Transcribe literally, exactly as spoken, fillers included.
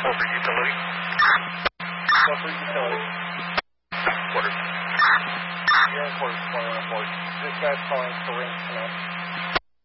Over utility. Over utility. Quarters. You're in quarters, quarter report. This guy's calling Corinne Smith.